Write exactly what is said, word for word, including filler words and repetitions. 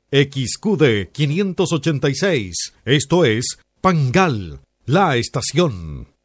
X Q D quinientos ochenta y seis. Esto es Pangal, la estación.